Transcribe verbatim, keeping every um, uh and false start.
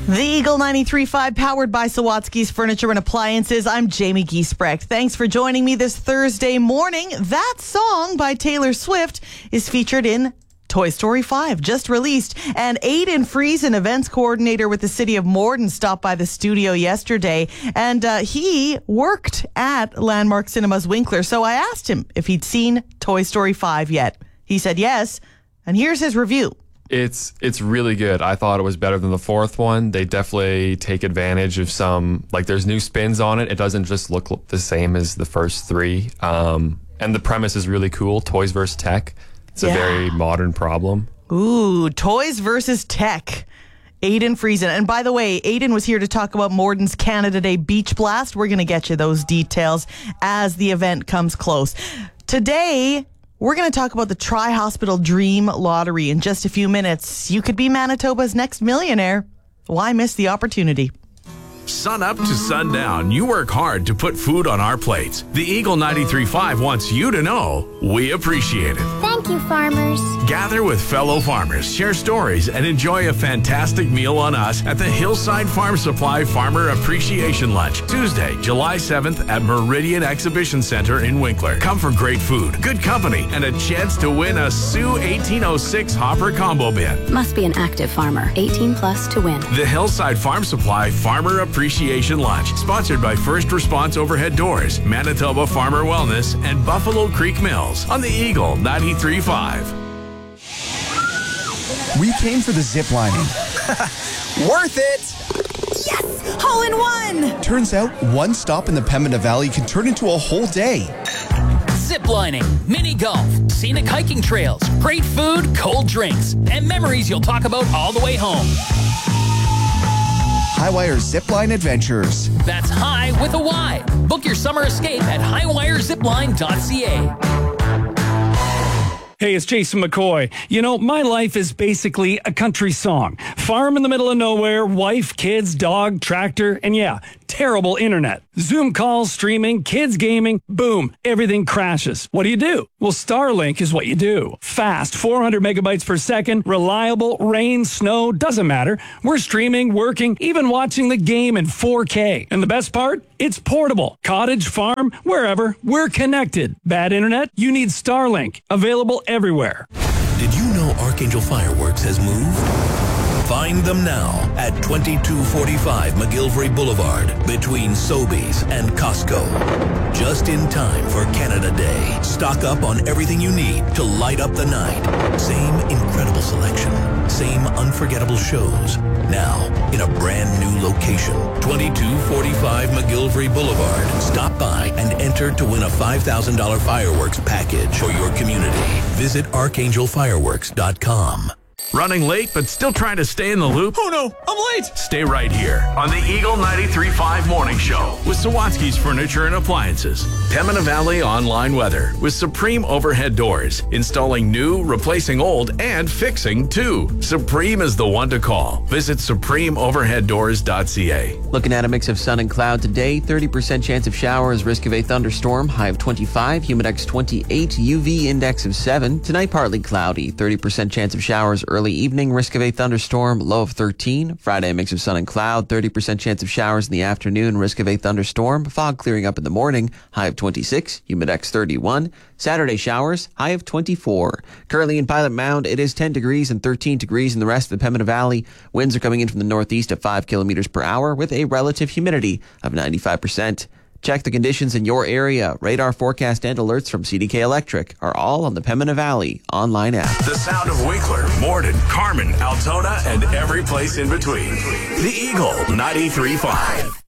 The Eagle ninety-three point five, powered by Sawatsky's Furniture and Appliances. I'm Jamie Giesbrecht. Thanks for joining me this Thursday morning. That song by Taylor Swift is featured in Toy Story five, just released. And Aiden Friesen, events coordinator with the city of Morden, stopped by the studio yesterday. And uh, he worked at Landmark Cinemas Winkler. So I asked him if he'd seen Toy Story five yet. He said yes. And here's his review. It's it's really good. I thought it was better than the fourth one. They definitely take advantage of some, like there's new spins on it. It doesn't just look the same as the first three. Um, and the premise is really cool. Toys versus tech. It's a yeah. very modern problem. Ooh, toys versus tech. Aiden Friesen. And by the way, Aiden was here to talk about Morden's Canada Day Beach Blast. We're going to get you those details as the event comes close. Today, we're going to talk about the Tri-Hospital Dream Lottery in just a few minutes. You could be Manitoba's next millionaire. Why miss the opportunity? Sun up to sundown, you work hard to put food on our plates. The Eagle ninety-three point five wants you to know we appreciate it. Thank you, farmers. Gather with fellow farmers, share stories, and enjoy a fantastic meal on us at the Hillside Farm Supply Farmer Appreciation Lunch, Tuesday, July seventh at Meridian Exhibition Center in Winkler. Come for great food, good company, and a chance to win a Sioux eighteen oh six Hopper Combo Bin. Must be an active farmer, eighteen plus to win. The Hillside Farm Supply Farmer Appreciation Lunch, sponsored by First Response Overhead Doors, Manitoba Farmer Wellness, and Buffalo Creek Mills on the Eagle ninety-three point five. We came for the zip lining. Worth it! Yes! Hole in one! Turns out one stop in the Pembina Valley can turn into a whole day. Zip lining, mini golf, scenic hiking trails, great food, cold drinks, and memories you'll talk about all the way home. Highwire Zipline Adventures. That's high with a Y. Book your summer escape at highwire zipline dot c a. Hey, it's Jason McCoy. You know, my life is basically a country song. Farm in the middle of nowhere, wife, kids, dog, tractor, and yeah, terrible internet. Zoom calls, streaming, kids gaming, boom, everything crashes. What do you do? Well, Starlink is what you do. Fast, four hundred megabytes per second, reliable, rain, snow, doesn't matter. We're streaming, working, even watching the game in four K. And the best part? It's portable. Cottage, farm, wherever, we're connected. Bad internet? You need Starlink. Available everywhere. Did you know Archangel Fireworks has moved? Find them now at twenty-two forty-five McGillivray Boulevard between Sobeys and Costco. Just in time for Canada Day. Stock up on everything you need to light up the night. Same incredible selection. Same unforgettable shows. Now in a brand new location. twenty-two forty-five McGillivray Boulevard. Stop by and enter to win a five thousand dollars fireworks package for your community. Visit archangel fireworks dot com. Running late, but still trying to stay in the loop? Oh no, I'm late! Stay right here on the Eagle ninety-three point five Morning Show with Sawatsky's Furniture and Appliances. Pembina Valley Online Weather with Supreme Overhead Doors. Installing new, replacing old, and fixing too. Supreme is the one to call. Visit supreme overhead doors dot c a. Looking at a mix of sun and cloud today, thirty percent chance of showers, risk of a thunderstorm, high of twenty-five, humidex twenty-eight, U V index of seven. Tonight, partly cloudy, thirty percent chance of showers early evening, risk of a thunderstorm, low of thirteen. Friday, a mix of sun and cloud, thirty percent chance of showers in the afternoon, risk of a thunderstorm, fog clearing up in the morning, high of twenty-six, humidex thirty-one. Saturday, showers, high of twenty-four. Currently in Pilot Mound, it is ten degrees and thirteen degrees in the rest of the Pembina Valley. Winds are coming in from the northeast at five kilometers per hour with a relative humidity of ninety-five percent. Check the conditions in your area. Radar forecast and alerts from C D K Electric are all on the Pembina Valley online app. The sound of Winkler, Morden, Carman, Altona, and every place in between. The Eagle ninety-three point five.